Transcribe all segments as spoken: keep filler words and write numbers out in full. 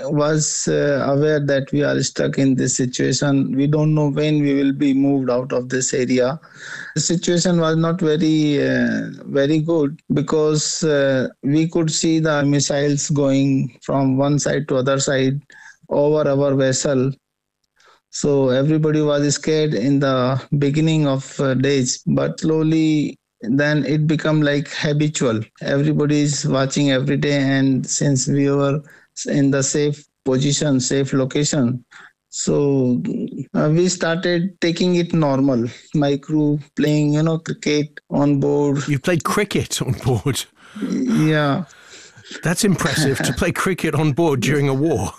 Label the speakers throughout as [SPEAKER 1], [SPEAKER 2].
[SPEAKER 1] was uh, aware that we are stuck in this situation. We don't know when we will be moved out of this area. The situation was not very, uh, very good because uh, we could see the missiles going from one side to other side over our vessel. So everybody was scared in the beginning of uh, days, but slowly then it become like habitual. Everybody is watching every day, and since we were in the safe position, safe location, so uh, we started taking it normal. My crew playing, you know, cricket on board.
[SPEAKER 2] You played cricket on board?
[SPEAKER 1] Yeah.
[SPEAKER 2] That's impressive, to play cricket on board during a war.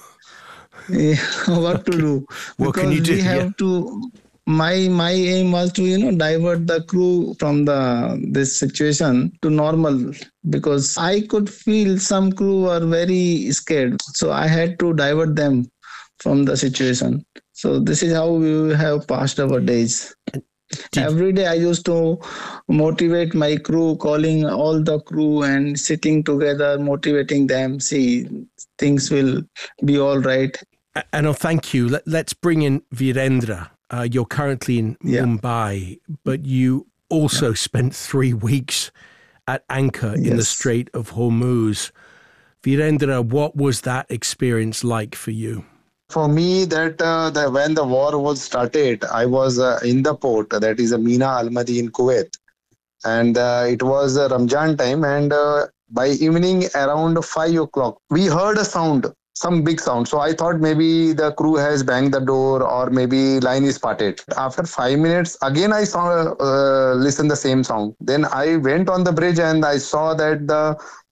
[SPEAKER 1] Yeah, what to do?
[SPEAKER 2] What
[SPEAKER 1] because
[SPEAKER 2] can you do?
[SPEAKER 1] We have
[SPEAKER 2] Yeah.
[SPEAKER 1] to. My my aim was to you know divert the crew from the this situation to normal, because I could feel some crew were very scared. So I had to divert them from the situation. So this is how we have passed our days.
[SPEAKER 2] Did-
[SPEAKER 1] Every day I used to motivate my crew, calling all the crew and sitting together, motivating them. See, things will be all right.
[SPEAKER 2] Anil, thank you. Let, let's bring in Virendra. Uh, you're currently in
[SPEAKER 1] Yeah.
[SPEAKER 2] Mumbai, but you also spent three weeks at anchor in the
[SPEAKER 1] Yes.
[SPEAKER 2] Strait of Hormuz. Virendra, what was that experience like for you?
[SPEAKER 3] For me, that uh, the, when the war was started, I was uh, in the port, that is a Mina Al Madi in Kuwait. And uh, it was uh, Ramjan time. And uh, by evening around five o'clock, we heard a sound, some big sound. So I thought maybe the crew has banged the door or maybe line is parted. After five minutes, again I saw, uh, listen the same sound. Then I went on the bridge and I saw that the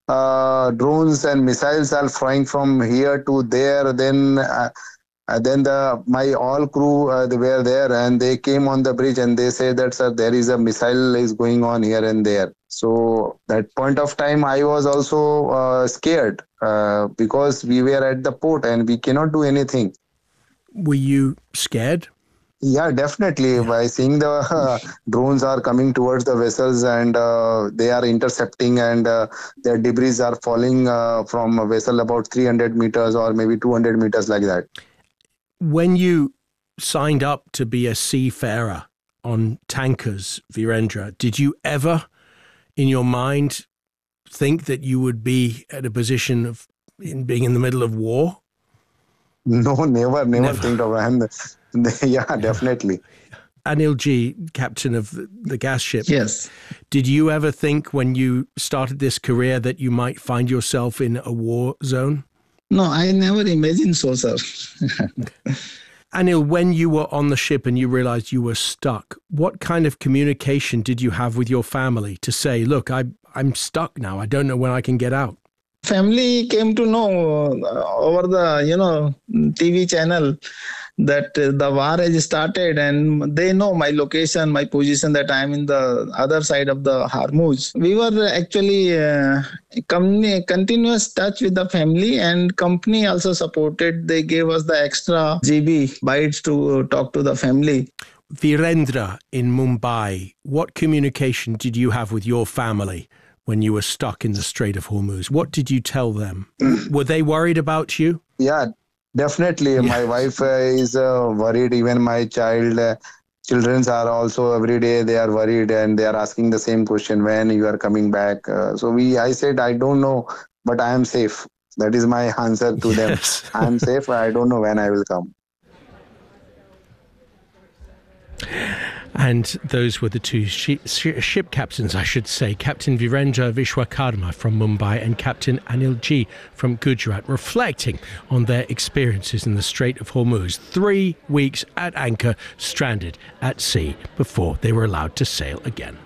[SPEAKER 3] uh, drones and missiles are flying from here to there. Then uh, uh, then the my all crew uh, they were there and they came on the bridge and they said that sir, there is a missile is going on here and there. So that point of time I was also uh, scared uh, because we were at the port and we cannot do anything.
[SPEAKER 2] Were you scared?
[SPEAKER 3] Yeah, definitely. Yeah. By seeing the uh, drones are coming towards the vessels and uh, they are intercepting and uh, their debris are falling uh, from a vessel about three hundred meters or maybe two hundred meters like that.
[SPEAKER 2] When you signed up to be a seafarer on tankers, Virendra, did you ever in your mind think that you would be at a position of in being in the middle of war?
[SPEAKER 3] No, never, never,
[SPEAKER 2] Never.
[SPEAKER 3] think of it. Yeah, definitely.
[SPEAKER 2] Anil G, captain of the, the gas ship.
[SPEAKER 1] Yes.
[SPEAKER 2] Did you ever think when you started this career that you might find yourself in a war zone?
[SPEAKER 1] No, I never imagined so, sir.
[SPEAKER 2] Anil, when you were on the ship and you realized you were stuck, what kind of communication did you have with your family to say, look, I, I'm stuck now. I don't know when I can get out?
[SPEAKER 1] Family came to know uh, over the, you know, T V channel that uh, the war has started, and they know my location, my position, that I am in the other side of the Hormuz. We were actually uh, com- continuous touch with the family, and company also supported. They gave us the extra G B bytes to talk to the family.
[SPEAKER 2] Virendra in Mumbai, what communication did you have with your family when you were stuck in the Strait of Hormuz? What did you tell them? Were they worried about you?
[SPEAKER 3] Yeah, definitely. Yeah. My wife uh, is uh, worried. Even my child, uh, children are also every day they are worried and they are asking the same question, when you are coming back. Uh, so we, I said, I don't know, but I am safe. That is my answer to
[SPEAKER 2] Yes.
[SPEAKER 3] them. I am safe. I don't know when I will come.
[SPEAKER 2] And those were the two shi- shi- ship captains, I should say, Captain Virendra Vishwakarma from Mumbai and Captain Anil G from Gujarat, reflecting on their experiences in the Strait of Hormuz. Three weeks at anchor, stranded at sea before they were allowed to sail again.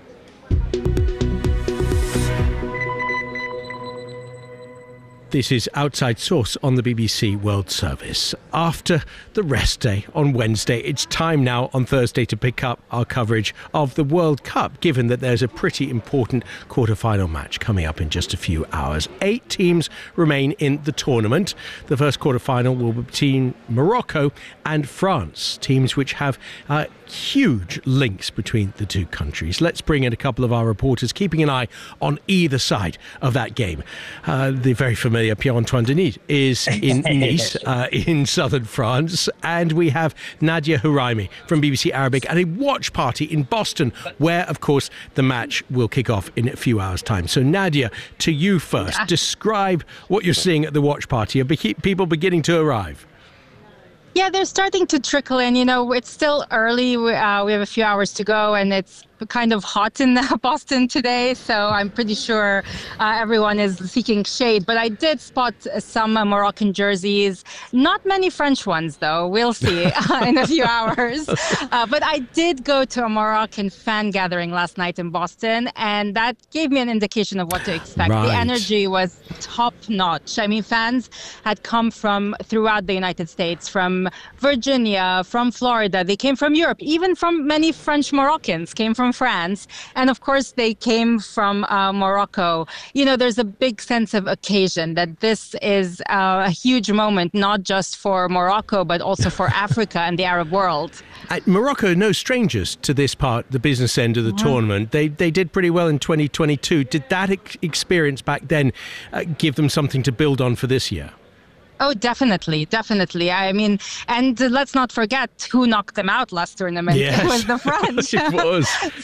[SPEAKER 2] This is Outside Source on the B B C World Service. After the rest day on Wednesday, it's time now on Thursday to pick up our coverage of the World Cup, given that there's a pretty important quarter-final match coming up in just a few hours. Eight teams remain in the tournament. The first quarter-final will be between Morocco and France, teams which have uh, huge links between the two countries. Let's bring in a couple of our reporters, keeping an eye on either side of that game. Uh, the very familiar familiar, Pierre-Antoine Denis, is in Nice, uh, in southern France. And we have Nadia Haraimi from B B C Arabic at a watch party in Boston, where, of course, the match will kick off in a few hours' time. So, Nadia, to you first, yeah. Describe what you're seeing at the watch party. Are people beginning to arrive?
[SPEAKER 4] Yeah, they're starting to trickle in. You know, it's still early. We, uh, we have a few hours to go, and it's kind of hot in Boston today, so I'm pretty sure uh, everyone is seeking shade. But I did spot some uh, Moroccan jerseys, not many French ones, though. We'll see uh, in a few hours. Uh, but I did go to a Moroccan fan gathering last night in Boston, and that gave me an indication of what to expect. Right. The energy was top-notch. I mean, fans had come from throughout the United States, from Virginia, from Florida. They came from Europe, even from many French Moroccans came from France, and of course they came from uh, Morocco. You know, there's a big sense of occasion that this is uh, a huge moment, not just for Morocco, but also for Africa and the Arab world.
[SPEAKER 2] Uh, Morocco, no strangers to this part, the business end of the yeah. tournament. They they did pretty well in twenty twenty-two. Did that ex- experience back then uh, give them something to build on for this year?
[SPEAKER 4] Oh, definitely, definitely. I mean, and let's not forget who knocked them out last tournament.
[SPEAKER 2] Yes.
[SPEAKER 4] It was the French.
[SPEAKER 2] It was.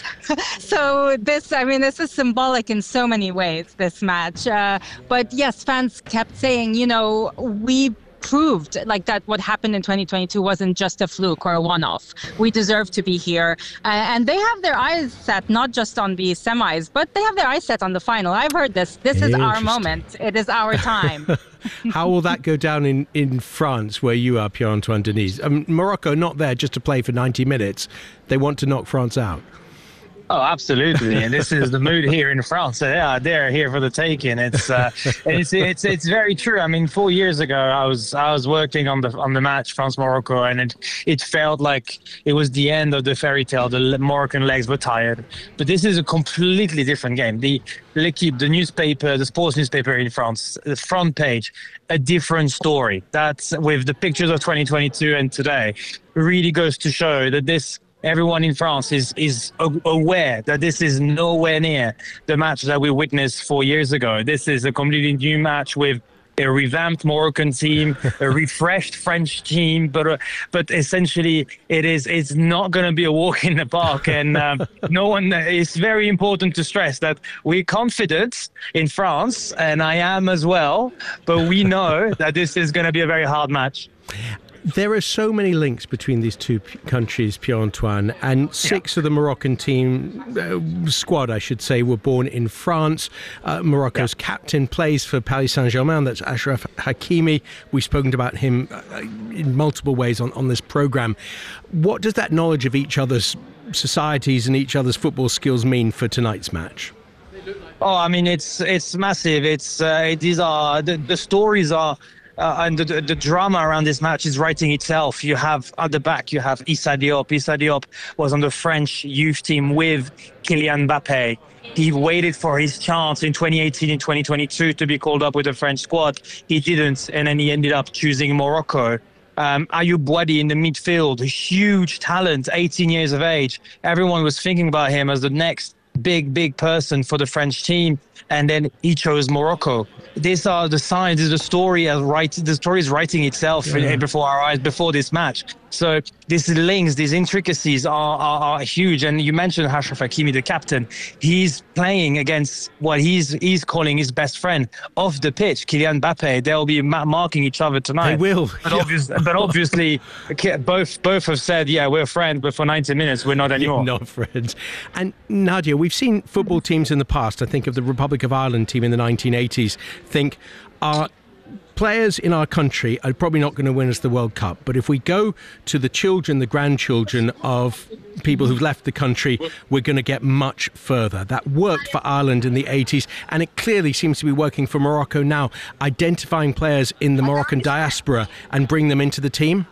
[SPEAKER 4] So this, I mean, this is symbolic in so many ways, this match. Uh, but yes, fans kept saying, you know, we proved like that what happened in twenty twenty-two wasn't just a fluke or a one-off. We deserve to be here. Uh, and they have their eyes set not just on the semis, but they have their eyes set on the final. I've heard this. This is our moment. It is our time.
[SPEAKER 2] How will that go down in, in France, where you are, Pierre-Antoine Denis? Um, Morocco not there just to play for ninety minutes. They want to knock France out.
[SPEAKER 5] Oh, absolutely, and this is the mood here in France. So yeah, they're here for the taking. It's uh, it's it's it's very true. I mean, four years ago, I was I was working on the on the match France Morocco, and it it felt like it was the end of the fairy tale. The Moroccan legs were tired, but this is a completely different game. The L'Équipe, the newspaper, the sports newspaper in France, the front page, a different story. That's with the pictures of twenty twenty-two and today, really goes to show that this. Everyone in France is is aware that this is nowhere near the match that we witnessed four years ago. This is a completely new match with a revamped Moroccan team, a refreshed French team, but uh, but essentially it is it's not going to be a walk in the park. And um, no one. It's very important to stress that we're confident in France, and I am as well. But we know that this is going to be a very hard match.
[SPEAKER 2] There are so many links between these two p- countries, Pierre-Antoine, and six yeah. of the Moroccan team, uh, squad, I should say, were born in France. Uh, Morocco's yeah. captain plays for Paris Saint-Germain, that's Achraf Hakimi. We've spoken about him uh, in multiple ways on, on this programme. What does that knowledge of each other's societies and each other's football skills mean for tonight's match?
[SPEAKER 5] Oh, I mean, it's it's massive. It's uh, these are the, the stories are. Uh, and the, the, the drama around this match is writing itself. You have at the back, you have Issa Diop. Issa Diop was on the French youth team with Kylian Mbappé. He waited for his chance in twenty eighteen and twenty twenty-two to be called up with the French squad. He didn't, and then he ended up choosing Morocco. Um, Ayoub Boadi in the midfield, a huge talent, eighteen years of age. Everyone was thinking about him as the next big, big person for the French team. And then he chose Morocco. These are the signs, the story as right, the story is writing itself yeah. before our eyes before this match. So these links, these intricacies are, are, are huge. And you mentioned Achraf Hakimi, the captain. He's playing against what he's he's calling his best friend off the pitch, Kylian Mbappé. They'll be ma- marking each other tonight.
[SPEAKER 2] They will.
[SPEAKER 5] But, obvious, but obviously, both both have said, yeah, we're friends, but for ninety minutes, we're not anymore.
[SPEAKER 2] Not friends. And Nadia, we've seen football teams in the past. I think of the Republic of Ireland team in the nineteen eighties. Think our players in our country are probably not going to win us the World Cup, but if we go to the children, the grandchildren of people who've left the country, we're going to get much further. That worked for Ireland in the eighties, and it clearly seems to be working for Morocco now, identifying players in the Moroccan diaspora and bring them into the team.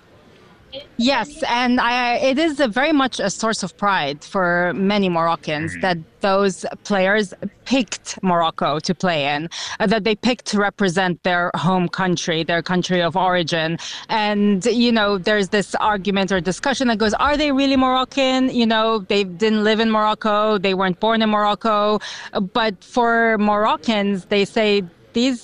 [SPEAKER 4] Yes, and I, it is a very much a source of pride for many Moroccans that those players picked Morocco to play in, uh, that they picked to represent their home country, their country of origin. And, you know, there's this argument or discussion that goes, are they really Moroccan? You know, they didn't live in Morocco, they weren't born in Morocco. But for Moroccans, they say these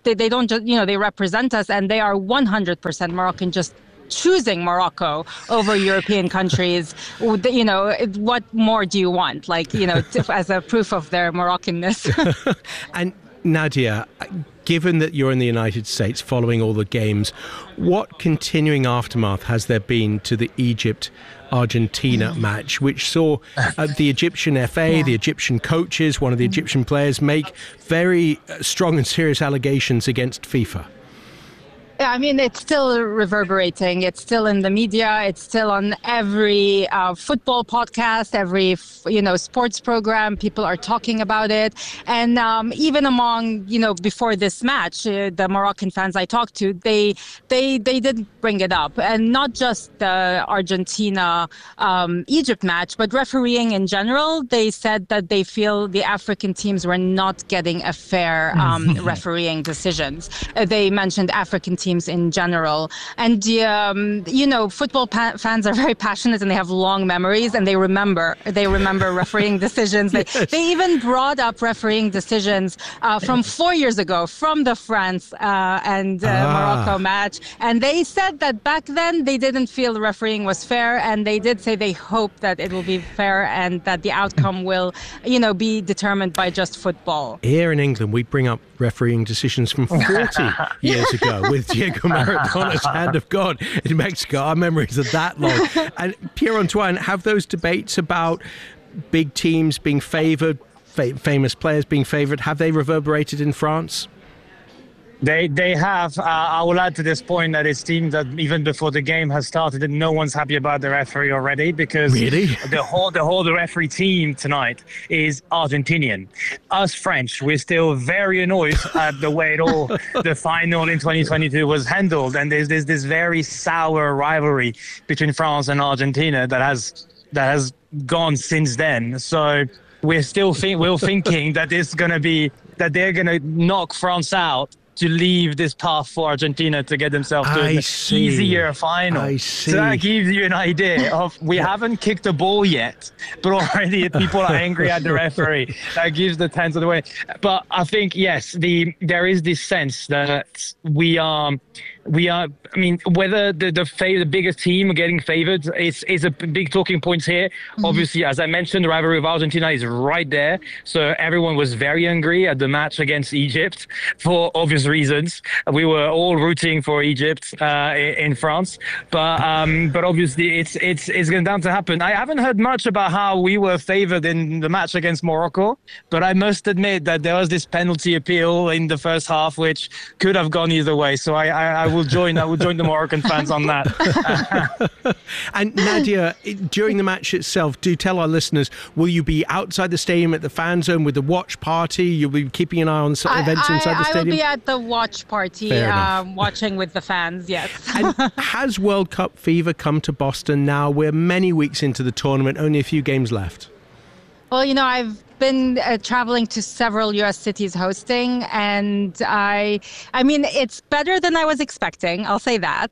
[SPEAKER 4] they, they don't just, you know, they represent us, and they are one hundred percent Moroccan, just choosing Morocco over European countries. You know, what more do you want? Like, you know, as a proof of their Moroccanness.
[SPEAKER 2] And Nadia, given that you're in the United States following all the games, what continuing aftermath has there been to the Egypt-Argentina match, which saw uh, the Egyptian F A, yeah. the Egyptian coaches, one of the Egyptian players make very strong and serious allegations against FIFA?
[SPEAKER 4] Yeah, I mean, it's still reverberating. It's still in the media. It's still on every uh, football podcast, every, you know, sports program. People are talking about it. And um, even among, you know, before this match, uh, the Moroccan fans I talked to, they they they did bring it up. And not just the Argentina um, Egypt match, but refereeing in general. They said that they feel the African teams were not getting a fair um, refereeing decisions. Uh, they mentioned African teams in general. And, um, you know, football pa- fans are very passionate, and they have long memories, and they remember. They remember refereeing decisions. They, yes. they even brought up refereeing decisions uh, from four years ago, from the France uh, and uh, ah. Morocco match. And they said that back then they didn't feel the refereeing was fair, and they did say they hope that it will be fair and that the outcome will, you know, be determined by just football.
[SPEAKER 2] Here in England, we bring up refereeing decisions from forty years ago with Diego Maradona's hand of God in Mexico. Our memories are that long. And Pierre-Antoine, have those debates about big teams being favoured, fa- famous players being favoured, have they reverberated in France?
[SPEAKER 5] They they have. Uh, I will add to this point that it seems that even before the game has started, that no one's happy about the referee already, because
[SPEAKER 2] really?
[SPEAKER 5] the whole the whole the referee team tonight is Argentinian. Us French, we're still very annoyed at the way it all the final in twenty twenty-two was handled, and there's there's this very sour rivalry between France and Argentina that has that has gone since then. So we're still think we're thinking that it's gonna be that they're gonna knock France out to leave this path for Argentina to get themselves to I an see. easier final.
[SPEAKER 2] I see.
[SPEAKER 5] So that gives you an idea of we haven't kicked the ball yet, but already people are angry at the referee. That gives the tense of the way. But I think, yes, the there is this sense that we are, we are. I mean, whether the the, fav- the biggest team getting favored is is a big talking point here. Mm-hmm. Obviously, as I mentioned, the rivalry of Argentina is right there. So everyone was very angry at the match against Egypt for obvious reasons. We were all rooting for Egypt uh, in France, but um, but obviously it's it's it's going down to happen. I haven't heard much about how we were favored in the match against Morocco, but I must admit that there was this penalty appeal in the first half, which could have gone either way. So I I, I will join. I will join the Moroccan fans on that.
[SPEAKER 2] And Nadia, during the match itself, do tell our listeners, will you be outside the stadium at the fan zone with the watch party? You'll be keeping an eye on
[SPEAKER 4] I,
[SPEAKER 2] events
[SPEAKER 4] I,
[SPEAKER 2] inside the
[SPEAKER 4] I
[SPEAKER 2] stadium?
[SPEAKER 4] I will be at the watch party, um, watching with the fans, yes.
[SPEAKER 2] And has World Cup fever come to Boston now? We're many weeks into the tournament, only a few games left.
[SPEAKER 4] Well, you know, I've been uh, traveling to several U S cities hosting, and I I mean, it's better than I was expecting, I'll say that.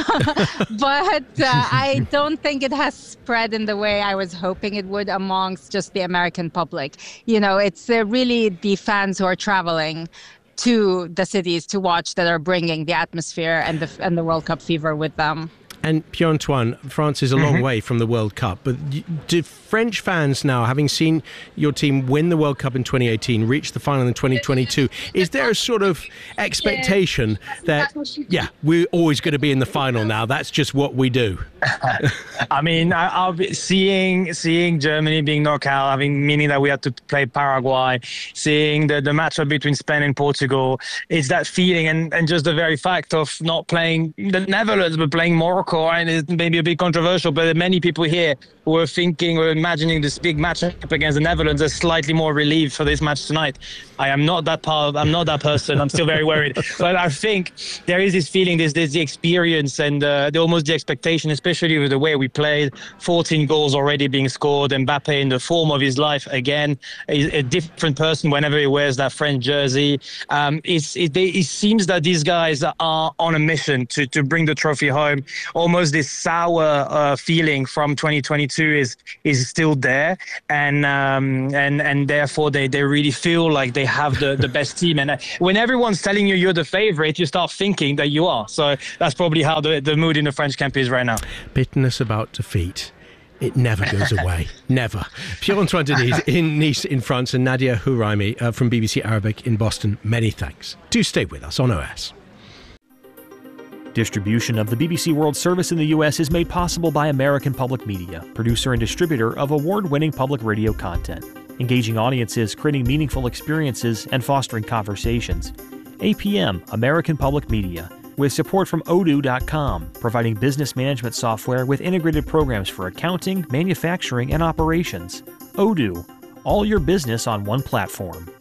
[SPEAKER 4] But uh, I don't think it has spread in the way I was hoping it would amongst just the American public. You know, it's uh, really the fans who are traveling to the cities to watch that are bringing the atmosphere and the and the World Cup fever with them.
[SPEAKER 2] And Pierre-Antoine, France is a long
[SPEAKER 5] mm-hmm.
[SPEAKER 2] way from the World Cup, but do French fans now, having seen your team win the World Cup in twenty eighteen, reach the final in twenty twenty-two, is there a sort of expectation that, yeah, we're always going to be in the final now, that's just what we do?
[SPEAKER 5] I mean, I, I'll be seeing seeing Germany being knocked out, having meaning that we had to play Paraguay, seeing the, the matchup between Spain and Portugal, it's that feeling, and, and just the very fact of not playing the Netherlands, but playing Morocco. And it's maybe a bit controversial, but many people here were thinking or imagining this big matchup against the Netherlands as slightly more relieved for this match tonight. I am not that part. I'm not that person. I'm still very worried. But I think there is this feeling, there's, there's the experience and uh, the, almost the expectation, especially with the way we played. fourteen goals already being scored. Mbappe in the form of his life again, a, a different person whenever he wears that French jersey. Um, it's, it, they, it seems that these guys are on a mission to, to bring the trophy home. almost this sour uh, feeling from twenty twenty-two is is still there, and um, and and therefore they, they really feel like they have the, the best team. And when everyone's telling you you're the favorite, you start thinking that you are. So that's probably how the, the mood in the French camp is right now.
[SPEAKER 2] Bitterness about defeat. It never goes away. Never. Pierre-Antoine Denis in Nice in France, and Nadia Houraimi uh, from B B C Arabic in Boston. Many thanks. Do stay with us on O S.
[SPEAKER 6] Distribution of the B B C World Service in the U S is made possible by American Public Media, producer and distributor of award-winning public radio content, engaging audiences, creating meaningful experiences, and fostering conversations. A P M, American Public Media, with support from odoo dot com, providing business management software with integrated programs for accounting, manufacturing, and operations. Odoo, all your business on one platform.